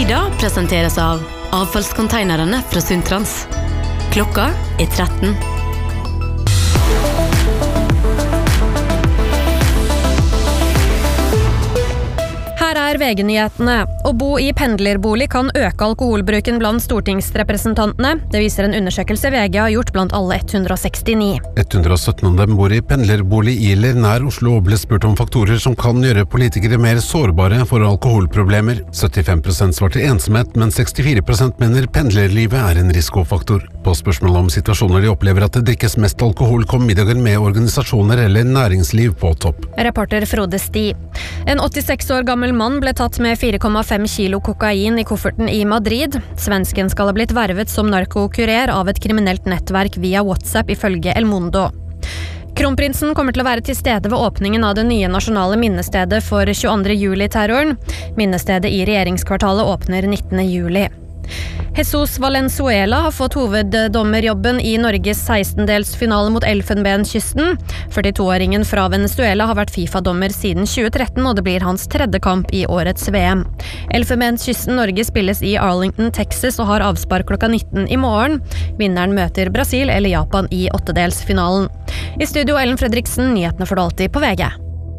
Nyda presenteres av avfallskonteinerne fra Sundtrans. Klokka 13. Her VG-nyhetene. Å bo i pendlerbolig kan øke alkoholbruken blant stortingsrepresentantene. Det viser en undersøkelse VG har gjort blant alle 169. 117 av dem bor i pendlerbolig i eller nær Oslo og ble spurt om faktorer som kan gjøre politikere mer sårbare for alkoholproblemer. 75% svarte ensomhet, men 64% mener pendlerlivet er en risikofaktor. På spørsmål om situasjoner de opplever at det drikkes mest alkohol, kom middagen med organisasjoner eller næringsliv på topp. Reporter Frode Sti. En 86 år gammel mann ble tatt med 4,5 kilo kokain i kofferten i Madrid. Svensken skal ha blitt vervet som narkokurer av et kriminelt nettverk via WhatsApp ifølge El Mundo. Kronprinsen kommer til å være til stede ved åpningen av det nye nasjonale minnestedet for 22. juli-terroren. Minnestedet i regjeringskvartalet åpner 19. juli. Jesus Valenzuela har fått hoveddommerjobben i Norges 16-delsfinale mot Elfenbenskysten. 42-åringen fra Venezuela har vært FIFA-dommer siden 2013, og det blir hans tredje kamp i årets VM. Elfenbenskysten Norge spilles i Arlington, Texas, og har avspark klokka 19 i morgen. Vinneren møter Brasil eller Japan i 8-delsfinalen. I studio Ellen Fredriksen, nyhetene for det alltid på VG.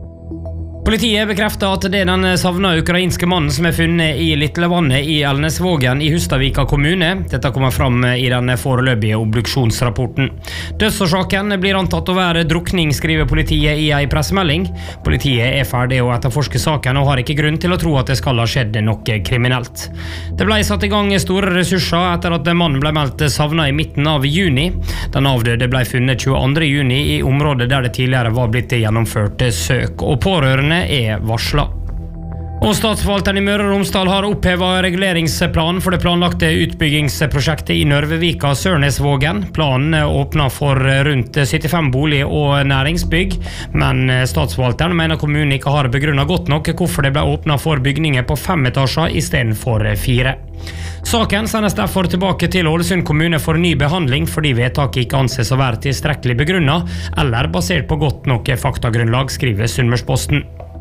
Politiet bekrefter at det er den savna ukrainske mannen som er funnet i Littlevannet i Elnesvågen i Hustadvika kommune. Dette kommer fram i den foreløpige obduksjonsrapporten. Dødsårsaken blir antatt å være drukning, skriver politiet i en pressemelding. Politiet er ferdig å etterforske saken og har ikke grunn til å tro at det skal ha skjedd noe kriminelt. Det ble satt i gang store ressurser etter at mannen ble meldt savna i midten av juni. Den avdøde ble funnet 22. juni i området der det tidligere var blitt gjennomført søk, og pårørende er varslet. Og statsforvalteren i Møre og Romsdal har opphevet reguleringsplanen for det planlagte utbyggingsprosjektet i Nørvevika-Sørnesvågen. Planen åpner for rundt 75 bolig- og næringsbygg, men statsforvalteren mener kommunen ikke har begrunnet godt nok hvorfor det ble åpnet for bygninger på 5 etasjer i stedet for 4. Saken sendes derfor tilbake til Ålesund kommune for ny behandling, fordi vedtaket ikke anses å være tilstrekkelig begrunnet, eller basert på godt nok faktagrunnlag, skriver Sunnmørsposten.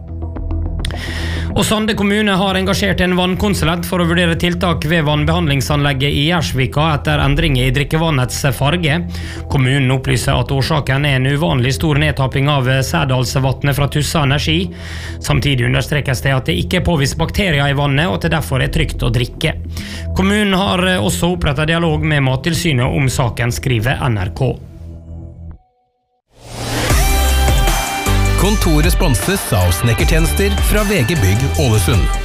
Og Sande kommune har engasjert en vannkonsulent for å vurdere tiltak ved vannbehandlingsanlegget i Gjersvika etter endringer i drikkevannets farge. Kommunen opplyser at årsaken er en uvanlig stor nedtapping av Sædalsvatnet fra Tussa Energi. Samtidig understrekes det at det ikke er påvist bakterier i vannet, og at det derfor er trygt å drikke. Kommunen har også opprettet dialog med Mattilsynet om saken, skriver NRK. Kontoret sponses av snekkertjenester fra VG Bygg Ålesund.